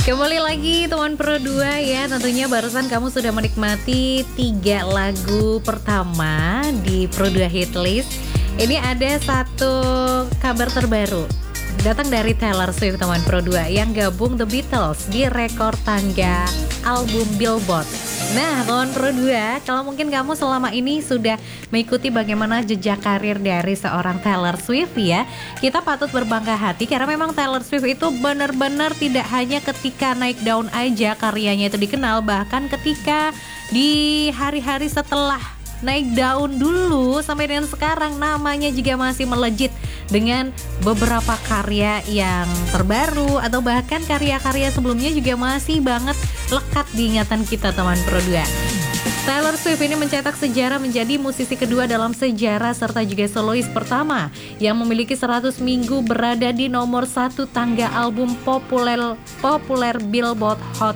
Kembali lagi teman Pro 2 ya. Tentunya barusan kamu sudah menikmati 3 lagu pertama di Pro 2 Hitlist. Ini ada satu kabar terbaru datang dari Taylor Swift teman Pro 2 yang gabung The Beatles di rekor tangga album Billboard. Nah teman Pro 2, kalau mungkin kamu selama ini sudah mengikuti bagaimana jejak karir dari seorang Taylor Swift ya, kita patut berbangga hati karena memang Taylor Swift itu benar-benar tidak hanya ketika naik daun aja karyanya itu dikenal, bahkan ketika di hari-hari setelah naik daun dulu sampai dengan sekarang namanya juga masih melejit dengan beberapa karya yang terbaru atau bahkan karya-karya sebelumnya juga masih banget lekat di ingatan kita teman Pro 2. Taylor Swift ini mencetak sejarah menjadi musisi kedua dalam sejarah serta juga solois pertama yang memiliki 100 minggu berada di nomor 1 tangga album populer Billboard Hot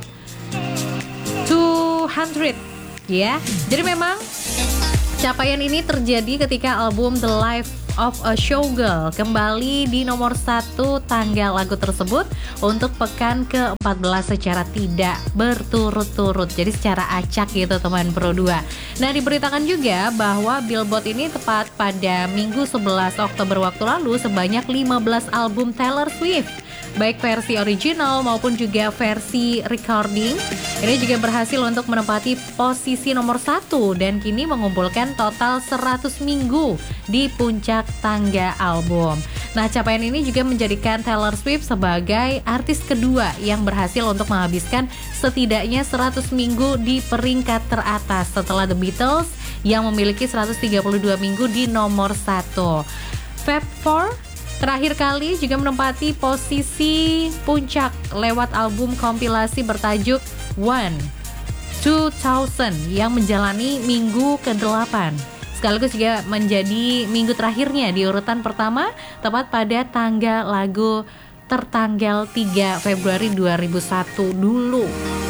200 ya. Jadi memang capaian ini terjadi ketika album The Life of a Showgirl kembali di nomor 1 tangga lagu tersebut untuk pekan ke-14 secara tidak berturut-turut. Jadi secara acak gitu teman Pro 2. Nah diberitakan juga bahwa Billboard ini tepat pada Minggu 11 Oktober waktu lalu sebanyak 15 album Taylor Swift, baik versi original maupun juga versi recording, ini juga berhasil untuk menempati posisi nomor 1 dan kini mengumpulkan total 100 minggu di puncak tangga album. Nah capaian ini juga menjadikan Taylor Swift sebagai artis kedua yang berhasil untuk menghabiskan setidaknya 100 minggu di peringkat teratas setelah The Beatles yang memiliki 132 minggu di nomor 1. Fab 4 terakhir kali juga menempati posisi puncak lewat album kompilasi bertajuk One 2000 yang menjalani minggu ke-8. Sekaligus juga menjadi minggu terakhirnya di urutan pertama tepat pada tangga lagu tertanggal 3 Februari 2001 dulu.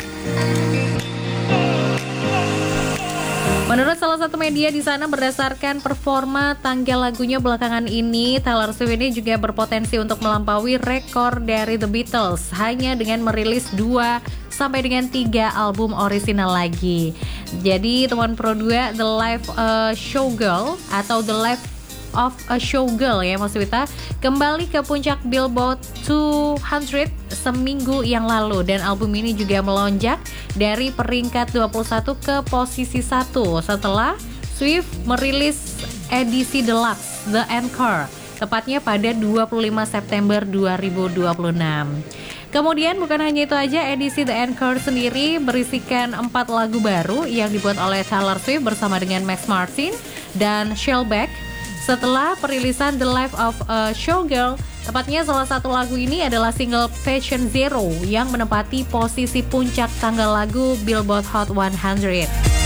Menurut salah satu media di sana, berdasarkan performa tanggal lagunya belakangan ini, Taylor Swift ini juga berpotensi untuk melampaui rekor dari The Beatles hanya dengan merilis 2 sampai dengan 3 album orisinal lagi. Jadi teman Pro 2, The Life Showgirl atau The Life of a Showgirl ya Mas Wita kembali ke puncak Billboard 200 seminggu yang lalu dan album ini juga melonjak dari peringkat 21 ke posisi 1 setelah Swift merilis edisi deluxe The Encore tepatnya pada 25 September 2026. Kemudian bukan hanya itu aja, edisi The Encore sendiri berisikan 4 lagu baru yang dibuat oleh Taylor Swift bersama dengan Max Martin dan Shellback. Setelah perilisan The Life of a Showgirl, tepatnya salah satu lagu ini adalah single Patient Zero yang menempati posisi puncak tangga lagu Billboard Hot 100.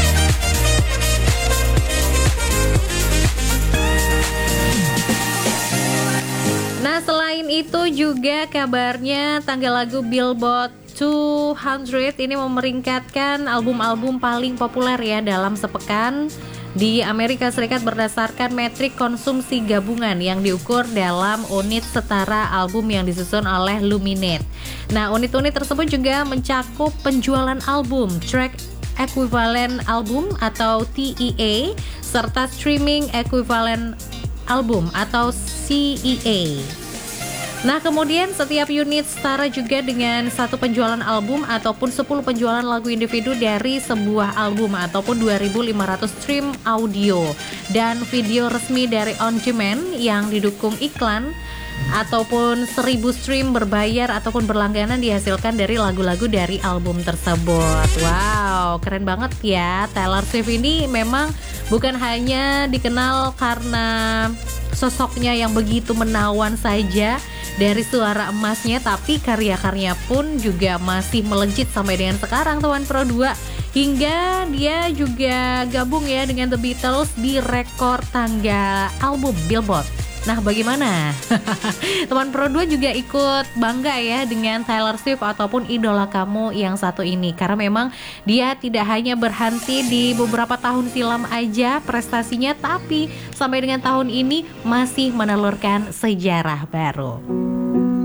Nah selain itu juga kabarnya tangga lagu Billboard 200 ini memeringkatkan album-album paling populer ya dalam sepekan di Amerika Serikat berdasarkan metrik konsumsi gabungan yang diukur dalam unit setara album yang disusun oleh Luminate. Nah, unit-unit tersebut juga mencakup penjualan album, track equivalent album atau TEA, serta streaming equivalent album atau CEA. Nah kemudian setiap unit setara juga dengan 1 penjualan album ataupun 10 penjualan lagu individu dari sebuah album ataupun 2.500 stream audio dan video resmi dari On Demand yang didukung iklan ataupun 1.000 stream berbayar ataupun berlangganan dihasilkan dari lagu-lagu dari album tersebut. Wow, keren banget ya. Taylor Swift ini memang bukan hanya dikenal karena sosoknya yang begitu menawan saja dari suara emasnya, tapi karya-karya pun juga masih melejit sampai dengan sekarang teman Pro 2, hingga dia juga gabung ya dengan The Beatles di rekor tangga album Billboard. Nah bagaimana? Teman Pro 2 juga ikut bangga ya dengan Taylor Swift ataupun idola kamu yang satu ini, karena memang dia tidak hanya berhenti di beberapa tahun silam aja prestasinya, tapi sampai dengan tahun ini masih menelurkan sejarah baru.